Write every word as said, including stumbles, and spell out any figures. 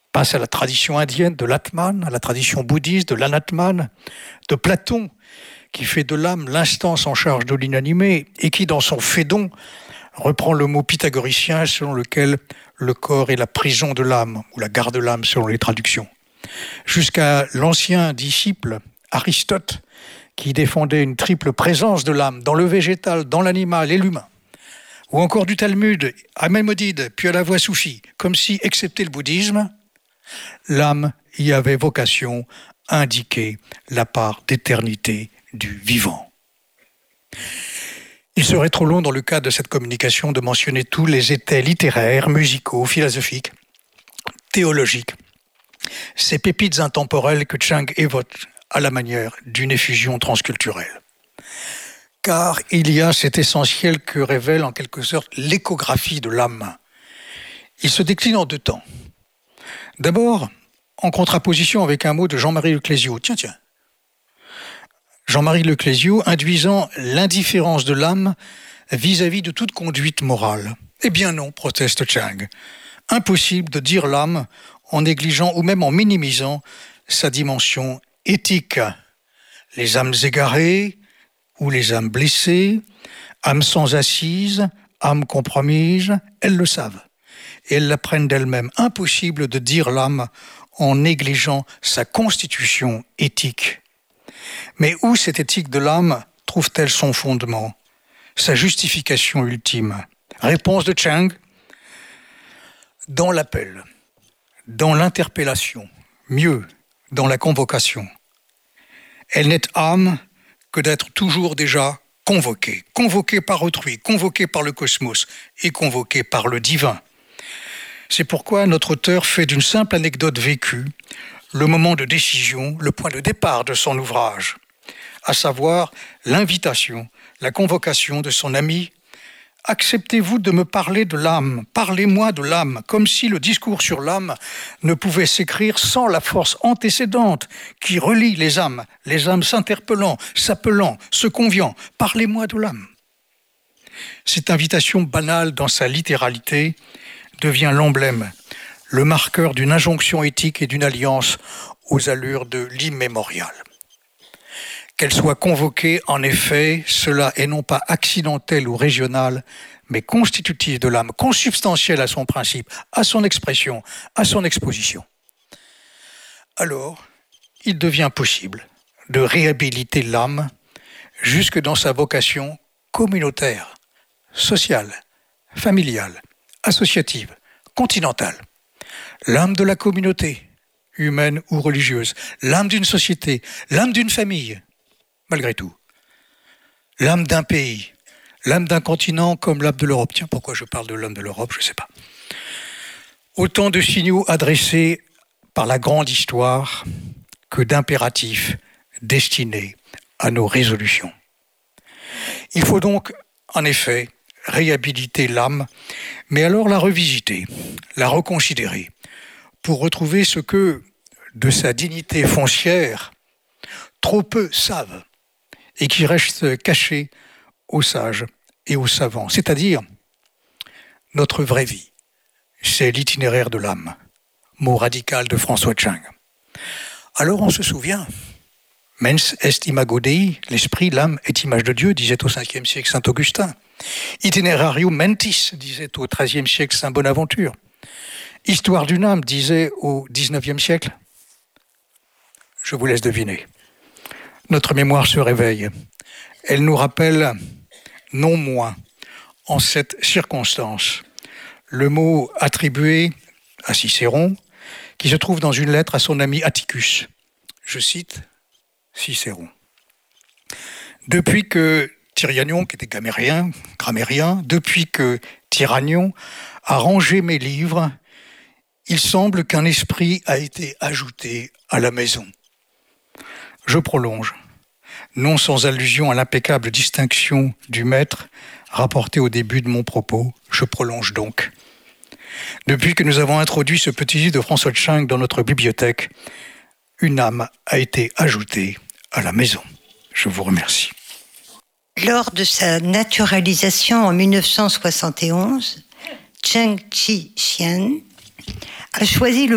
passe à la tradition indienne de l'Atman, à la tradition bouddhiste de l'Anatman, de Platon, qui fait de l'âme l'instance en charge de l'inanimé et qui, dans son Phédon, reprend le mot pythagoricien selon lequel le corps est la prison de l'âme, ou la gare de l'âme selon les traductions. Jusqu'à l'ancien disciple Aristote, qui défendait une triple présence de l'âme dans le végétal, dans l'animal et l'humain. Ou encore du Talmud, à Maïmonide, puis à la voie soufie, comme si, excepté le bouddhisme, l'âme y avait vocation à indiquer la part d'éternité du vivant. Il serait trop long dans le cadre de cette communication de mentionner tous les étais littéraires, musicaux, philosophiques, théologiques, ces pépites intemporelles que Chang évoque à la manière d'une effusion transculturelle. Car il y a cet essentiel que révèle en quelque sorte l'échographie de l'âme. Il se décline en deux temps. D'abord, en contraposition avec un mot de Jean-Marie Le Clésio. Tiens, tiens. Jean-Marie Le Clésio induisant l'indifférence de l'âme vis-à-vis de toute conduite morale. Eh bien non, proteste Chang. Impossible de dire l'âme en négligeant ou même en minimisant sa dimension éthique. Les âmes égarées ou les âmes blessées, âmes sans assise, âmes compromises, elles le savent. Et elles l'apprennent d'elles-mêmes. Impossible de dire l'âme en négligeant sa constitution éthique. Mais où cette éthique de l'âme trouve-t-elle son fondement, sa justification ultime? Réponse de Chang, dans l'appel, dans l'interpellation, mieux, dans la convocation. Elle n'est âme que d'être toujours déjà convoquée, convoquée par autrui, convoquée par le cosmos et convoquée par le divin. C'est pourquoi notre auteur fait d'une simple anecdote vécue le moment de décision, le point de départ de son ouvrage, à savoir l'invitation, la convocation de son ami. Acceptez-vous de me parler de l'âme, parlez-moi de l'âme, comme si le discours sur l'âme ne pouvait s'écrire sans la force antécédente qui relie les âmes, les âmes s'interpellant, s'appelant, se conviant, parlez-moi de l'âme. Cette invitation banale dans sa littéralité devient l'emblème, le marqueur d'une injonction éthique et d'une alliance aux allures de l'immémorial. Qu'elle soit convoquée, en effet, cela est non pas accidentel ou régional, mais constitutif de l'âme, consubstantiel à son principe, à son expression, à son exposition. Alors, il devient possible de réhabiliter l'âme jusque dans sa vocation communautaire, sociale, familiale, associative, continentale. L'âme de la communauté, humaine ou religieuse, l'âme d'une société, l'âme d'une famille, malgré tout. L'âme d'un pays, l'âme d'un continent comme l'âme de l'Europe. Tiens, pourquoi je parle de l'âme de l'Europe, je ne sais pas. Autant de signaux adressés par la grande histoire que d'impératifs destinés à nos résolutions. Il faut donc, en effet, réhabiliter l'âme, mais alors la revisiter, la reconsidérer, pour retrouver ce que, de sa dignité foncière, trop peu savent et qui reste caché aux sages et aux savants, c'est-à-dire notre vraie vie. C'est l'itinéraire de l'âme, mot radical de François Chang. Alors on se souvient, mens est imago Dei, l'esprit, l'âme est image de Dieu, disait au cinquième siècle saint Augustin. Itinerarium mentis, disait au treizième siècle saint Bonaventure. Histoire d'une âme, disait au dix-neuvième siècle. Je vous laisse deviner. Notre mémoire se réveille. Elle nous rappelle, non moins, en cette circonstance, le mot attribué à Cicéron, qui se trouve dans une lettre à son ami Atticus. Je cite Cicéron. Depuis que Tyrrhanion, qui était grammairien, grammairien, depuis que Tyrrhanion a rangé mes livres, il semble qu'un esprit a été ajouté à la maison. Je prolonge, non sans allusion à l'impeccable distinction du maître rapportée au début de mon propos, je prolonge donc. Depuis que nous avons introduit ce petit livre de François Chang dans notre bibliothèque, une âme a été ajoutée à la maison. Je vous remercie. Lors de sa naturalisation en mille neuf cent soixante et onze, Cheng Chi-hsien a choisi le